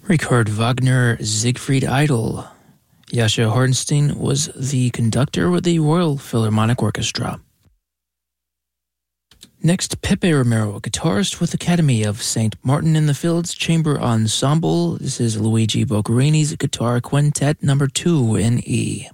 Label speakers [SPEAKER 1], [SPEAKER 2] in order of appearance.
[SPEAKER 1] Richard Wagner, Siegfried Idle. Jascha Hornstein was the conductor with the Royal Philharmonic Orchestra. Next, Pepe Romero, guitarist with Academy of St. Martin in the Fields Chamber Ensemble. This is Luigi Boccherini's Guitar Quintet No. 2 in E.